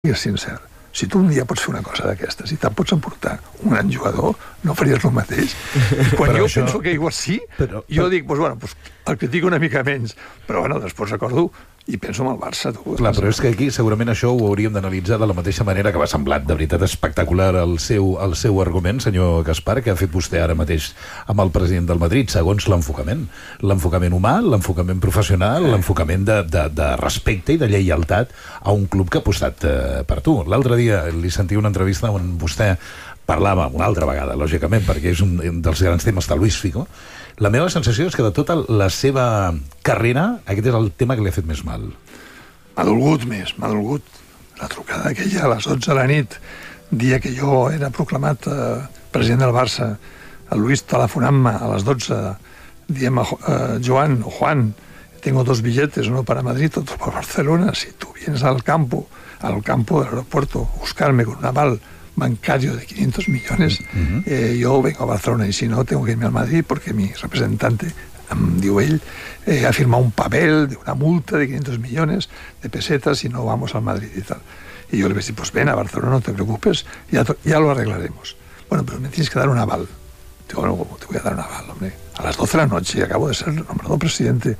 és sincer. Si tu un dia pots fer una cosa d'aquestes i te'n pots emportar un gran jugador, no faries el mateix. I quan jo penso que igual sí, jo dic, el critico una mica menys, però després recordo i penso en el Barça. Clar, però és que aquí segurament això ho hauríem d'analitzar de la mateixa manera que m'ha semblat de veritat espectacular el seu argument, senyor Gaspar, que ha fet vostè ara mateix amb el president del Madrid, segons l'enfocament. L'enfocament humà, l'enfocament professional, l'enfocament de respecte i de lleialtat a un club que ha apostat per tu. L'altre dia li sentia una entrevista on vostè parlava, una altra vegada, lògicament, perquè és un dels grans temes de Luis Figo. La meva sensació és que de tota la seva carrera, aquest és el tema que li ha fet més mal. M'ha dolgut més, m'ha dolgut. La trucada aquella a les 12 de la nit, dia que jo era proclamat president del Barça, el Luis telefonant-me a les 12, diem a Joan o Juan, tengo 2 billetes, uno para Madrid, otro para Barcelona, si tú vienes al campo del aeropuerto, buscarme con un aval bancario de 500 millones, yo vengo a Barcelona y si no, tengo que irme al Madrid porque mi representante, diu ell, ha firmado un papel de una multa de 500 millones de pesetas y no vamos al Madrid y tal. Y yo le voy a decir, pues ven a Barcelona, no te preocupes, ya lo arreglaremos. Bueno, pero me tienes que dar un aval. Digo, no, te voy a dar un aval, hombre. A las 12 de la noche acabo de ser nombrado presidente.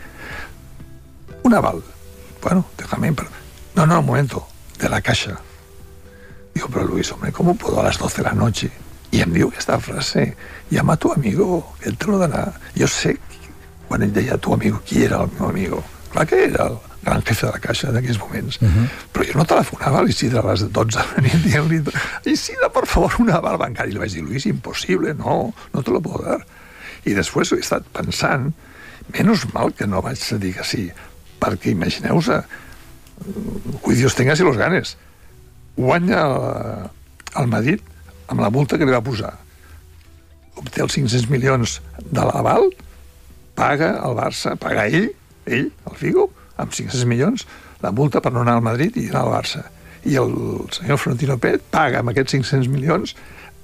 Un aval. Bueno, déjame, pero... No, un momento, de la Caixa. Digo, pero Luis, hombre, ¿cómo puedo a las 12 de la noche? Y em diu aquesta frase, llama a tu amigo, que él te lo dará. Jo sé, quan ell deia tu amigo, qui era el meu amigo? Clar que era el gran jefe de la Caixa d'aquells moments. Però jo no telefonava a l'Isidre a les 12 de la nit dient-li, Isidre, por favor, un aval bancari. I li vaig dir, Luis, imposible, no te lo puedo dar. I després he estat pensant, menos mal que no vaig dir que sí, perquè imagineu-vos, cuidios tengas y los ganes. Guanya el Madrid amb la multa que li va posar. Obté els 500 milions de l'aval, paga el Barça, paga ell, el Figo, amb 500 milions, la multa per no anar al Madrid i anar al Barça. I el senyor Florentino Pérez paga amb aquests 500 milions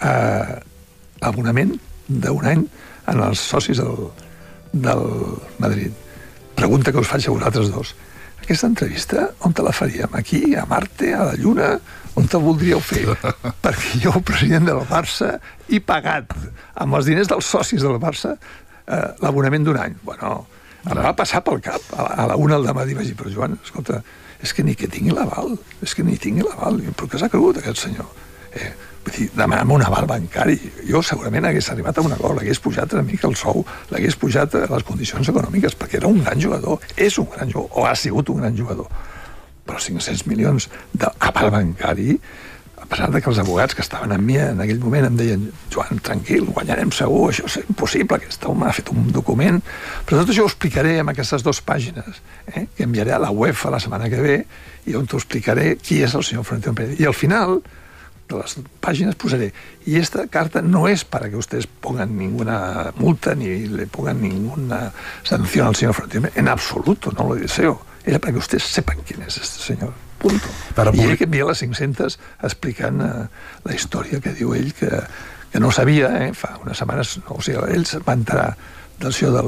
l'abonament d'un any en els socis del Madrid. Pregunta que us faig a vosaltres dos. Aquesta entrevista, on te la faríem? Aquí, a Marte, a la Lluna? On te voldríeu fer? Perquè jo, president del Barça, he pagat amb els diners dels socis del Barça l'abonament d'un any. Bueno, em va passar pel cap. A la 1 del matí vaig dir, però Joan, escolta, és que ni que tingui l'aval, però què s'ha cregut aquest senyor? Vull dir, demanar-me un aval bancari. Jo segurament hagués arribat a un acord, l'hagués pujat una mica el sou, l'hagués pujat les condicions econòmiques, perquè era un gran jugador, és un gran jugador, o ha sigut un gran jugador. Però 500 milions d'aval bancari, a pesar que els abogats que estaven amb mi en aquell moment em deien, Joan, tranquil, guanyarem segur, això és impossible, aquest home ha fet un document, però tot això ho explicaré en aquestes 2 pàgines, que enviaré a la UEFA la setmana que ve, i on t'ho explicaré qui és el senyor Florentino Pérez. I al final de las páginas posaré, y esta carta no es para que ustedes pongan ninguna multa ni le pongan ninguna sanción al señor Florentino, en absoluto, no lo deseo, era para que ustedes sepan quién es este señor, punto. I ell que envia les 500 explicant la història que diu ell que no sabia, fa unes setmanes, o sigui, ell se'n va enterar del senyor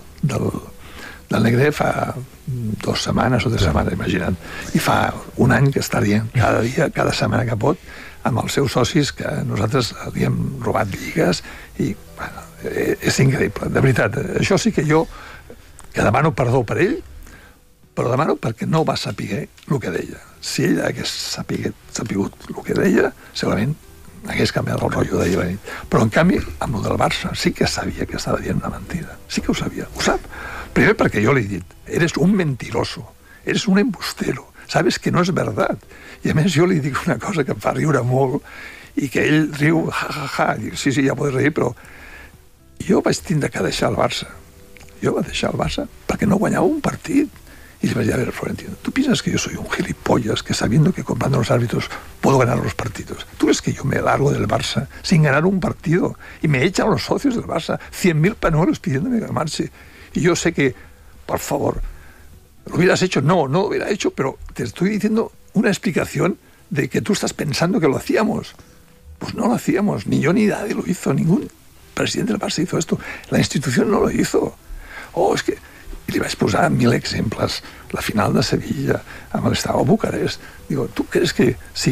del Negre fa 2 setmanes o 3 setmanes, imagina't, i fa un any que està dient cada dia, cada setmana que pot, amb els seus socis, que nosaltres li hem robat lligues, i bueno, és increïble, de veritat. Això sí que jo, que demano perdó per ell, però demano perquè no va saber el que deia. Si ell hagués sapigut el que deia, segurament hagués canviat el rotllo d'ahir a la nit. Però, en canvi, amb el del Barça, sí que sabia que estava dient una mentida. Sí que ho sabia, ho sap. Primer perquè jo li he dit, eres un mentiroso, eres un embustero, sabes que no és verdad. I a més jo li dic una cosa que em fa riure molt i que ell riu, dic, sí, ja pots reir, però jo vaig tindre que deixar el Barça. Jo vaig deixar el Barça perquè no guanyava un partit. Y le vaig a ver, Florentino, ¿tú piensas que yo soy un gilipollas que sabiendo que comprando los árbitros puedo ganar los partidos? ¿Tú ves que yo me largo del Barça sin ganar un partido? Y me echan los socios del Barça 100.000 panuelos pidiéndome que marche. Y yo sé que, por favor, ¿lo hubieras hecho? No lo hubiera hecho, pero te estoy diciendo una explicación de que tú estás pensando que lo hacíamos. Pues no lo hacíamos, ni yo ni nadie lo hizo, ningún presidente del Barça hizo esto. La institución no lo hizo. Es que I li vaig posar 1000 exemples. La final de Sevilla, amb l'Estado a Bucarest. Digo, ¿tú crees que si